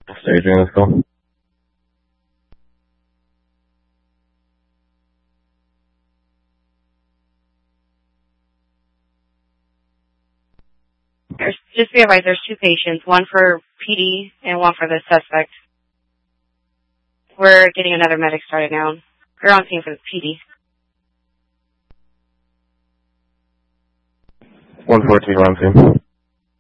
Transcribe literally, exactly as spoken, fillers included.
Adrian, let's go. There's, just be advised, there's two patients, one for P D and one for the suspect. We're getting another medic started now. We're on scene for the P D. one fourteen, we're on scene.